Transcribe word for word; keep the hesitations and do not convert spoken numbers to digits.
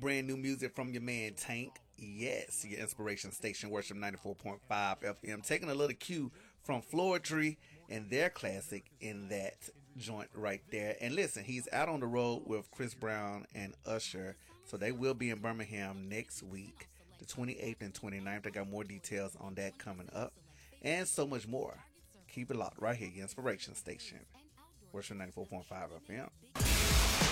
brand new music from your man Tank. Yes, your inspiration station, Worship ninety-four point five F M. Taking a little cue from Floetry and their classic in that joint right there. And listen, he's out on the road with Chris Brown and Usher. So they will be in Birmingham next week, the twenty-eighth and twenty-ninth. I got more details on that coming up. And so much more. Keep it locked right here, your inspiration station, Worship ninety-four point five F M.